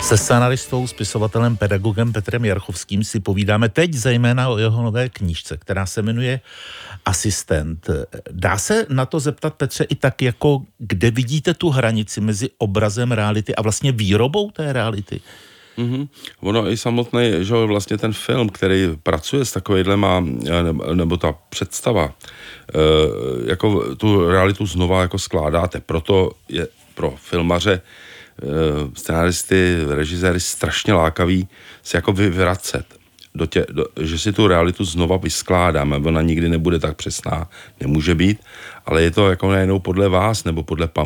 Se scenaristou, spisovatelem, pedagogem Petrem Jarchovským si povídáme teď zejména o jeho nové knížce, která se jmenuje Asistent. Dá se na to zeptat, Petře, i tak, jako kde vidíte tu hranici mezi obrazem reality a vlastně výrobou té reality? Ono i samotný, že vlastně ten film, který pracuje s takovejhlema, nebo ta představa, jako tu realitu znova jako skládáte. Proto je pro filmaře, scenaristy, režiséry strašně lákavý se jako vyvracet, že si tu realitu znova vyskládáme. Ona nikdy nebude tak přesná, nemůže být, ale je to jako najednou podle vás, nebo podle